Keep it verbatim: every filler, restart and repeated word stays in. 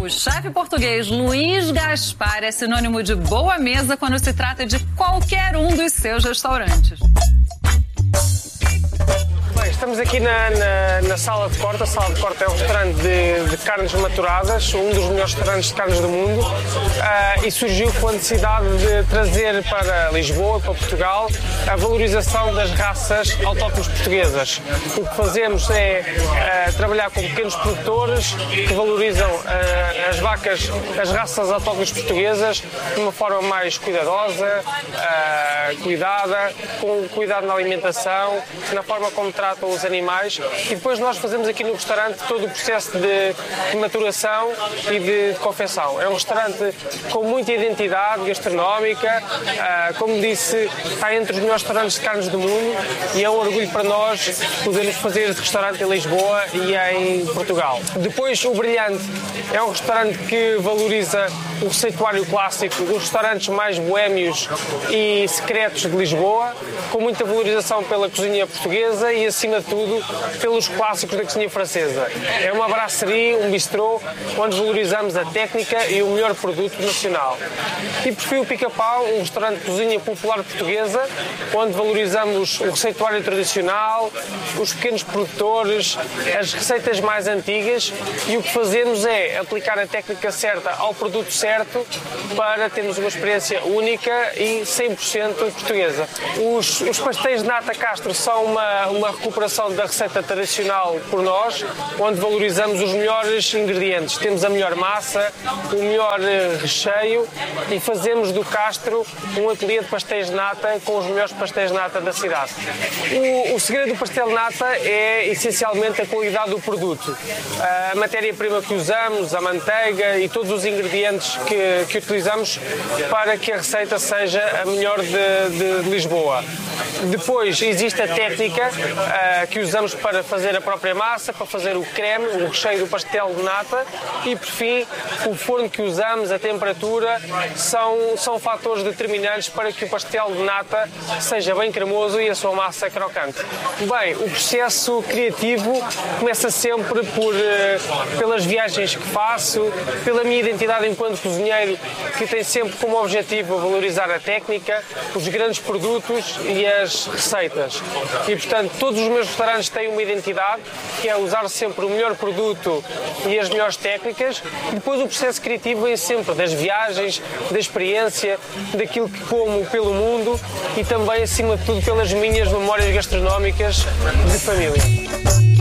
O chefe português Luís Gaspar é sinônimo de boa mesa quando se trata de qualquer um dos seus restaurantes. Bem, estamos aqui na, na, na Sala de Corte. A Sala de Corte é um restaurante de, de carnes maturadas, um dos melhores restaurantes de carnes do mundo, uh, e surgiu com a necessidade de trazer para Lisboa, para Portugal, a valorização das raças autóctones portuguesas. O que fazemos é uh, trabalhar com pequenos produtores que valorizam uh, as vacas, as raças autóctones portuguesas de uma forma mais cuidadosa, uh, cuidada, com cuidado na alimentação, na forma como tratam os animais, e depois nós fazemos aqui no restaurante todo o processo de, de maturação e de, de confecção. É um restaurante com muita identidade gastronómica, uh, como disse, está entre os melhores restaurantes de carnes do mundo, e é um orgulho para nós podermos fazer este restaurante em Lisboa e em Portugal. Depois, o Brilhante é um restaurante que valoriza o receituário clássico dos restaurantes mais boémios e secretos de Lisboa, com muita valorização pela cozinha portuguesa e, acima de tudo, pelos clássicos da cozinha francesa. É uma brasserie, um bistrô, onde valorizamos a técnica e o melhor produto nacional. E por fim, o Pica-Pau, um restaurante de cozinha popular portuguesa, onde valorizamos o receituário tradicional, os pequenos produtores, as receitas mais antigas, e o que fazemos é aplicar a técnica certa ao produto certo para termos uma experiência única e cem por cento portuguesa. Os, os pastéis de nata Castro são uma, uma recuperação da receita tradicional por nós, onde valorizamos os melhores ingredientes. Temos a melhor massa, o melhor recheio, e fazemos do Castro um ateliê de pastéis de nata com os melhores pastéis de nata da cidade. O, o segredo do pastel de nata é essencialmente a qualidade do produto. A matéria-prima que usamos, a manteiga e todos os ingredientes que, que utilizamos para que a receita seja a melhor de, de, de Lisboa. Depois existe a técnica uh, que usamos para fazer a própria massa, para fazer o creme, o recheio do pastel de nata, e por fim o forno que usamos, a temperatura, são, são fatores determinantes para que o pastel de nata seja bem cremoso e a sua massa crocante. Bem, o processo criativo começa sempre por, uh, pelas viagens que faço, pela minha identidade enquanto cozinheiro, que tem sempre como objetivo valorizar a técnica, os grandes produtos e as receitas. E, portanto, todos os meus restaurantes têm uma identidade, que é usar sempre o melhor produto e as melhores técnicas. E depois o processo criativo vem sempre das viagens, da experiência, daquilo que como pelo mundo, e também, acima de tudo, pelas minhas memórias gastronómicas de família.